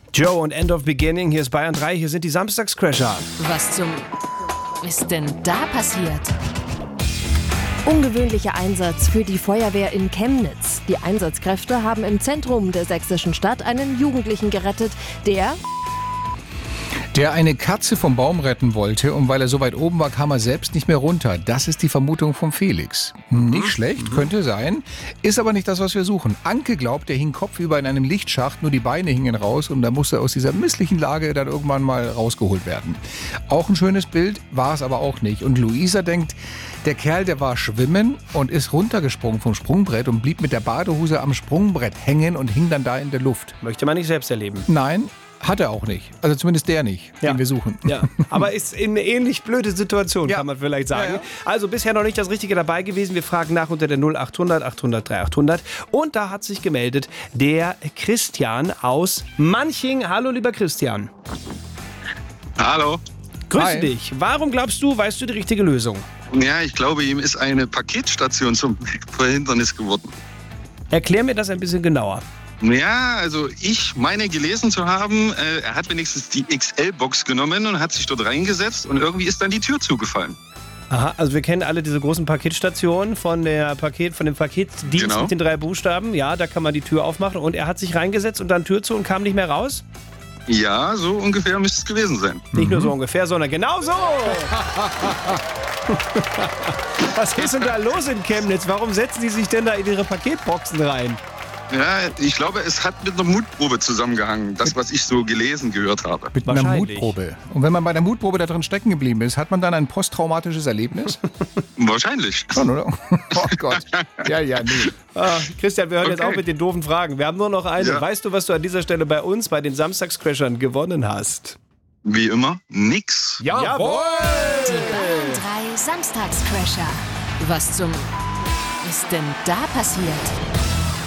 Joe und End of Beginning, hier ist Bayern 3, hier sind die Samstagscrasher. Was zum ist denn da passiert? Ungewöhnlicher Einsatz für die Feuerwehr in Chemnitz. Die Einsatzkräfte haben im Zentrum der sächsischen Stadt einen Jugendlichen gerettet, der eine Katze vom Baum retten wollte und weil er so weit oben war, kam er selbst nicht mehr runter. Das ist die Vermutung von Felix. Nicht schlecht, könnte sein, ist aber nicht das, was wir suchen. Anke glaubt, er hing kopfüber in einem Lichtschacht, nur die Beine hingen raus und da musste er aus dieser misslichen Lage dann irgendwann mal rausgeholt werden. Auch ein schönes Bild, war es aber auch nicht. Und Luisa denkt, der Kerl, der war schwimmen und ist runtergesprungen vom Sprungbrett und blieb mit der Badehose am Sprungbrett hängen und hing dann da in der Luft. Möchte man nicht selbst erleben. Nein, hat er auch nicht. Also zumindest der nicht, den wir suchen. Ja, aber ist in eine ähnlich blöde Situation, kann man vielleicht sagen. Ja. Also bisher noch nicht das Richtige dabei gewesen. Wir fragen nach unter der 0800 800 3800. Und da hat sich gemeldet der Christian aus Manching. Hallo, lieber Christian. Hallo. Grüße dich. Warum glaubst du, weißt du die richtige Lösung? Ja, ich glaube, ihm ist eine Paketstation zum Verhindernis geworden. Erklär mir das ein bisschen genauer. Ja, also ich meine gelesen zu haben, er hat wenigstens die XL-Box genommen und hat sich dort reingesetzt und irgendwie ist dann die Tür zugefallen. Aha, also wir kennen alle diese großen Paketstationen von dem Paketdienst mit den 3 Buchstaben. Ja, da kann man die Tür aufmachen und er hat sich reingesetzt und dann Tür zu und kam nicht mehr raus? Ja, so ungefähr müsste es gewesen sein. Nicht nur so ungefähr, sondern genau so! Was ist denn da los in Chemnitz? Warum setzen die sich denn da in ihre Paketboxen rein? Ja, ich glaube, es hat mit einer Mutprobe zusammengehangen, das, was ich so gehört habe. Mit einer Mutprobe. Und wenn man bei der Mutprobe da drin stecken geblieben ist, hat man dann ein posttraumatisches Erlebnis? Wahrscheinlich. Schon, oder? Oh Gott. Ja, nee. Christian, wir hören jetzt auch mit den doofen Fragen. Wir haben nur noch eine. Ja. Weißt du, was du an dieser Stelle bei uns, bei den Samstagscrashern, gewonnen hast? Wie immer, nix. Jawohl! Die Bayern 3 Samstagscrasher. Was zum ist denn da passiert?